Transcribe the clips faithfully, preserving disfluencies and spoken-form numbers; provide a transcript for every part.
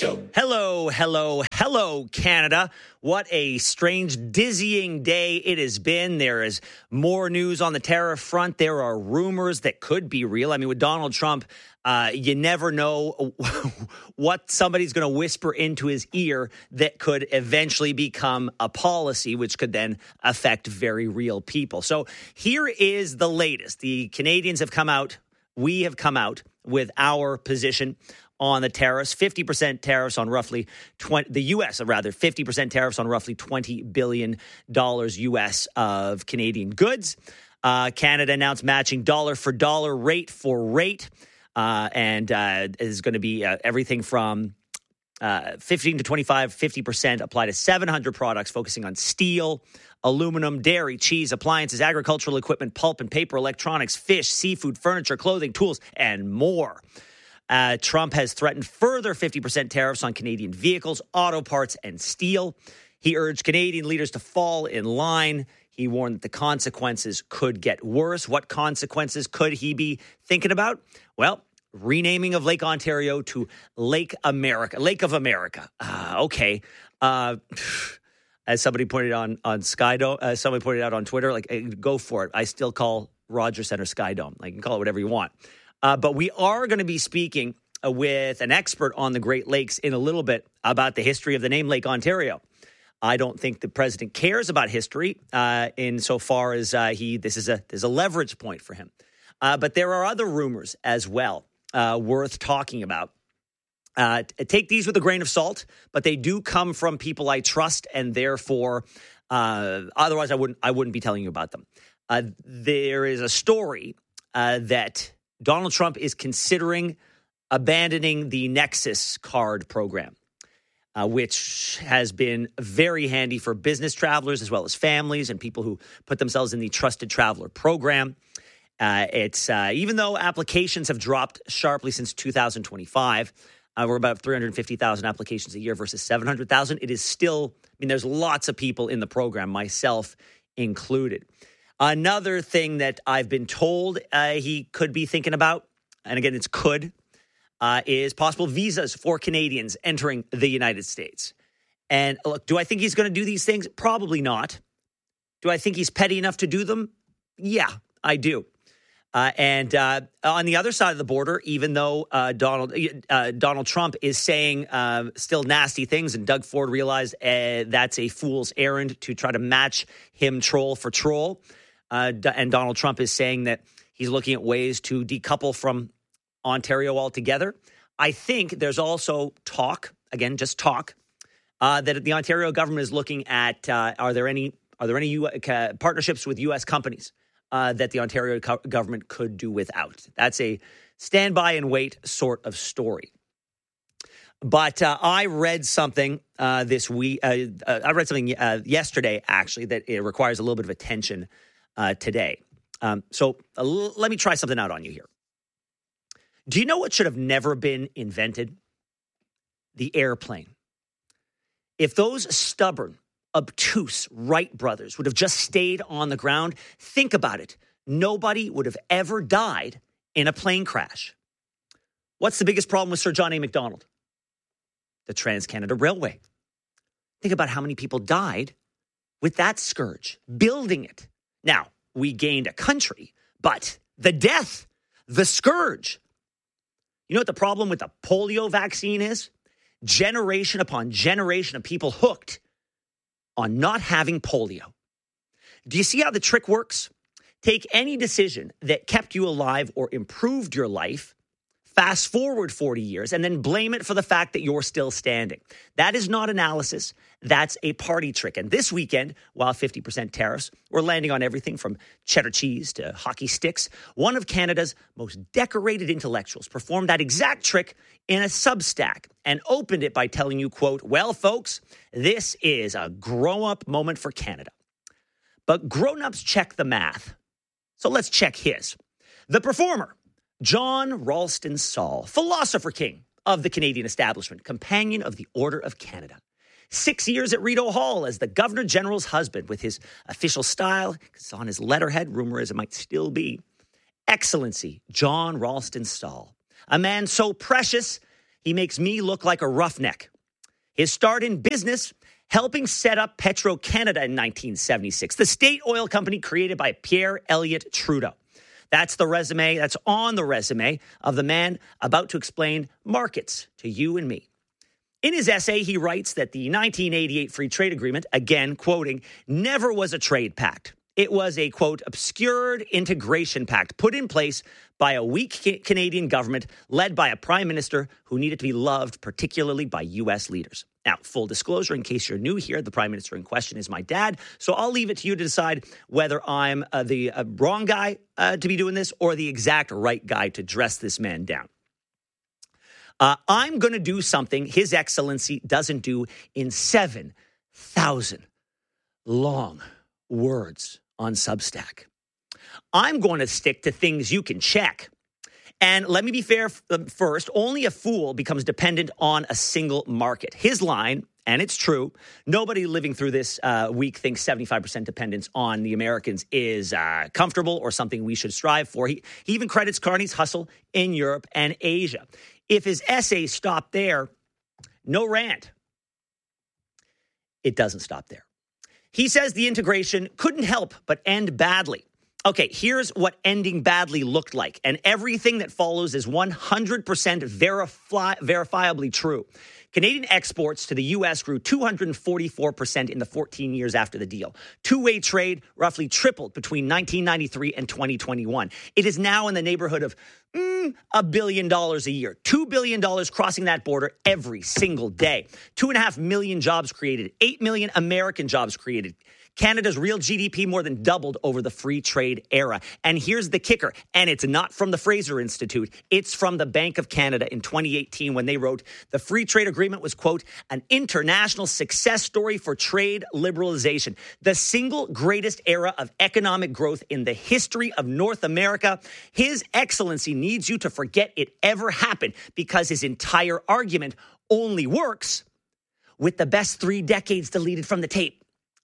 Show. Hello, hello, hello, Canada. What a strange, dizzying day it has been. There is more news on the tariff front. There are rumors that could be real. I mean, with Donald Trump, uh, you never know what somebody's going to whisper into his ear that could eventually become a policy, which could then affect very real people. So here is the latest. The Canadians have come out. We have come out with our position on the tariffs, fifty percent tariffs on roughly twenty, the U S, rather, fifty percent tariffs on roughly twenty billion dollars U S of Canadian goods. Uh, Canada announced matching dollar for dollar, rate for rate, uh, and uh, is going to be uh, everything from uh, fifteen to twenty-five, fifty percent apply to seven hundred products, focusing on steel, aluminum, dairy, cheese, appliances, agricultural equipment, pulp and paper, electronics, fish, seafood, furniture, clothing, tools, and more. Uh, Trump has threatened further fifty percent tariffs on Canadian vehicles, auto parts, and steel. He urged Canadian leaders to fall in line. He warned that the consequences could get worse. What consequences could he be thinking about? Well, renaming of Lake Ontario to Lake America, Lake of America. Uh, okay. Uh, as somebody pointed on on Skydome, uh, somebody pointed out on Twitter, like, hey, go for it. I still call Rogers Center Skydome. Like, you can call it whatever you want. Uh, but we are going to be speaking uh, with an expert on the Great Lakes in a little bit about the history of the name Lake Ontario. I don't think the president cares about history uh, insofar as uh, he this is a there's a leverage point for him. Uh, but there are other rumors as well uh, worth talking about. Uh, t- take these with a grain of salt, but they do come from people I trust, and therefore, uh, otherwise I wouldn't I wouldn't be telling you about them. Uh, there is a story uh, that Donald Trump is considering abandoning the Nexus card program, uh, which has been very handy for business travelers as well as families and people who put themselves in the Trusted Traveler program. Uh, it's uh, even though applications have dropped sharply since two thousand twenty-five, uh, we're about three hundred fifty thousand applications a year versus seven hundred thousand. It is still, I mean, there's lots of people in the program, myself included. Another thing that I've been told uh, he could be thinking about, and again, it's could, uh, is possible visas for Canadians entering the United States. And look, do I think he's going to do these things? Probably not. Do I think he's petty enough to do them? Yeah, I do. Uh, and uh, on the other side of the border, even though uh, Donald uh, Donald Trump is saying uh, still nasty things, and Doug Ford realized uh, that's a fool's errand to try to match him troll for troll. Uh, and Donald Trump is saying that he's looking at ways to decouple from Ontario altogether. I think there's also talk, again, just talk, uh, that the Ontario government is looking at, uh, are there any are there any U- uh, partnerships with U S companies uh, that the Ontario co- government could do without? That's a stand by and wait sort of story. But uh, I read something uh, this week. Uh, uh, I read something uh, yesterday, actually, that it requires a little bit of attention Uh, today. Um, so uh, l- let me try something out on you here. Do you know what should have never been invented? The airplane. If those stubborn, obtuse Wright brothers would have just stayed on the ground, think about it. Nobody would have ever died in a plane crash. What's the biggest problem with Sir John A. Macdonald? The Trans-Canada Railway. Think about how many people died with that scourge, building it. Now, we gained a country, but the death, the scourge. You know what the problem with the polio vaccine is? Generation upon generation of people hooked on not having polio. Do you see how the trick works? Take any decision that kept you alive or improved your life, fast forward forty years, and then blame it for the fact that you're still standing. That is not analysis. That's a party trick. And this weekend, while fifty percent tariffs were landing on everything from cheddar cheese to hockey sticks, one of Canada's most decorated intellectuals performed that exact trick in a Substack and opened it by telling you, quote, "Well, folks, this is a grow-up moment for Canada." But grown-ups check the math. So let's check his. The performer, John Ralston Saul, philosopher king of the Canadian establishment, companion of the Order of Canada. Six years at Rideau Hall as the Governor General's husband with his official style, because on his letterhead, rumor is it might still be, Excellency John Ralston Saul. A man so precious, he makes me look like a roughneck. His start in business, helping set up Petro-Canada in nineteen seventy-six, the state oil company created by Pierre Elliott Trudeau. That's the resume, that's on the resume of the man about to explain markets to you and me. In his essay, he writes that the nineteen eighty-eight Free Trade Agreement, again quoting, never was a trade pact. It was a, quote, obscured integration pact put in place by a weak Canadian government led by a prime minister who needed to be loved, particularly by U S leaders. Now, full disclosure, in case you're new here, the prime minister in question is my dad. So I'll leave it to you to decide whether I'm uh, the uh, wrong guy uh, to be doing this or the exact right guy to dress this man down. Uh, I'm going to do something His Excellency doesn't do in seven thousand long words on Substack. I'm going to stick to things you can check. And let me be fair first, only a fool becomes dependent on a single market. His line, and it's true, nobody living through this uh, week thinks seventy-five percent dependence on the Americans is uh, comfortable or something we should strive for. He, he even credits Carney's hustle in Europe and Asia. If his essay stopped there, no rant. It doesn't stop there. He says the integration couldn't help but end badly. Okay, here's what ending badly looked like, and everything that follows is one hundred percent verify, verifiably true. Canadian exports to the U S grew two hundred forty-four percent in the fourteen years after the deal. Two-way trade roughly tripled between nineteen ninety-three and twenty twenty-one. It is now in the neighborhood of mm, a billion dollars a year. Two billion dollars crossing that border every single day. Two and a half million jobs created. Eight million American jobs created. Canada's real G D P more than doubled over the free trade era. And here's the kicker, and it's not from the Fraser Institute. It's from the Bank of Canada in twenty eighteen when they wrote, the free trade agreement was, quote, an international success story for trade liberalization. The single greatest era of economic growth in the history of North America. His Excellency needs you to forget it ever happened because his entire argument only works with the best three decades deleted from the tape.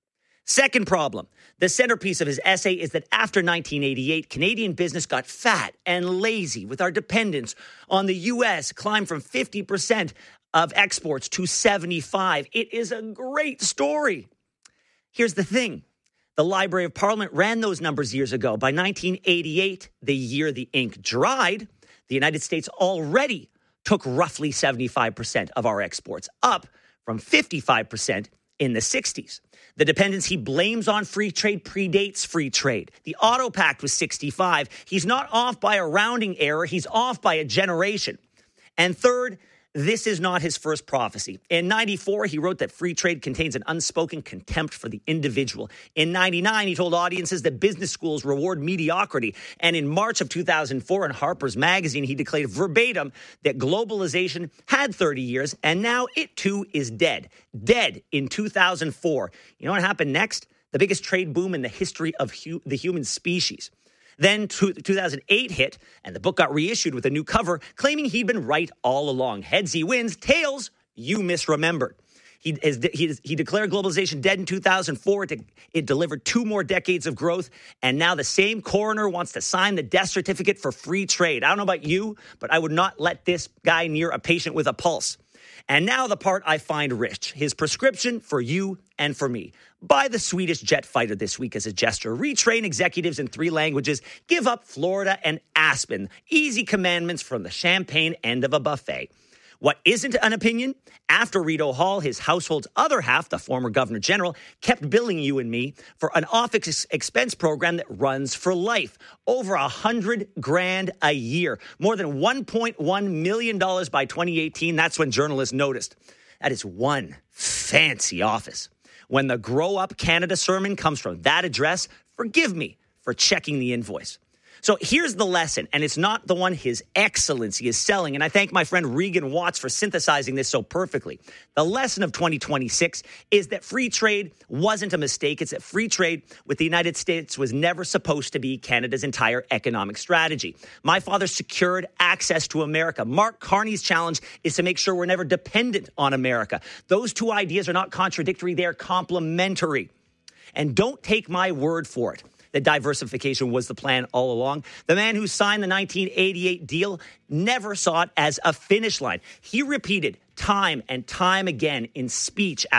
Second problem, the centerpiece of his essay is that after nineteen eighty-eight, Canadian business got fat and lazy with our dependence on the U S climbed from fifty percent of exports to seventy-five. It is a great story. Here's the thing. The Library of Parliament ran those numbers years ago. By nineteen eighty-eight, the year the ink dried, the United States already took roughly seventy-five percent of our exports, up from fifty-five percent in the sixties. The dependence he blames on free trade predates free trade. The Auto Pact was sixty-five. He's not off by a rounding error. He's off by a generation. And third, this is not his first prophecy. In ninety-four, he wrote that free trade contains an unspoken contempt for the individual. In ninety-nine, he told audiences that business schools reward mediocrity. And in March of two thousand four, in Harper's Magazine, he declared verbatim that globalization had thirty years, and now it too is dead. Dead in two thousand four. You know what happened next? The biggest trade boom in the history of hu- the human species. Then two thousand eight hit, and the book got reissued with a new cover, claiming he'd been right all along. Heads, he wins. Tails, you misremembered. He, is, he, he declared globalization dead in two thousand four. It, it delivered two more decades of growth, and now the same coroner wants to sign the death certificate for free trade. I don't know about you, but I would not let this guy near a patient with a pulse. And now the part I find rich, his prescription for you and for me. Buy the Swedish jet fighter this week as a gesture. Retrain executives in three languages. Give up Florida and Aspen. Easy commandments from the champagne end of a buffet. What isn't an opinion? After Rideau Hall, his household's other half, the former governor general, kept billing you and me for an office expense program that runs for life. Over a hundred grand a year. More than one point one million dollars by twenty eighteen. That's when journalists noticed. That is one fancy office. When the Grow Up Canada sermon comes from that address, forgive me for checking the invoice. So here's the lesson, and it's not the one His Excellency is selling, and I thank my friend Regan Watts for synthesizing this so perfectly. The lesson of twenty twenty-six is that free trade wasn't a mistake. It's that free trade with the United States was never supposed to be Canada's entire economic strategy. My father secured access to America. Mark Carney's challenge is to make sure we're never dependent on America. Those two ideas are not contradictory. They're complementary. And don't take my word for it. that diversification was the plan all along. The man who signed the nineteen eighty-eight deal never saw it as a finish line. He repeated time and time again in speech